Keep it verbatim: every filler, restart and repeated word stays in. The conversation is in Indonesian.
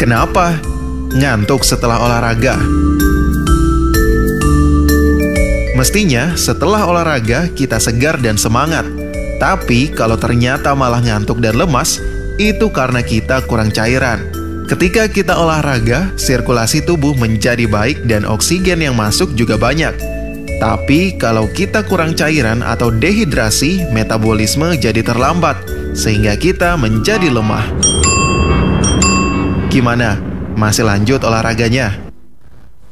Kenapa? Ngantuk setelah olahraga. Mestinya setelah olahraga kita segar dan semangat. Tapi kalau ternyata malah ngantuk dan lemas, itu karena kita kurang cairan. Ketika kita olahraga, sirkulasi tubuh menjadi baik dan oksigen yang masuk juga banyak. Tapi kalau kita kurang cairan atau dehidrasi, metabolisme jadi terlambat, sehingga kita menjadi lemah. Gimana? Masih lanjut olahraganya?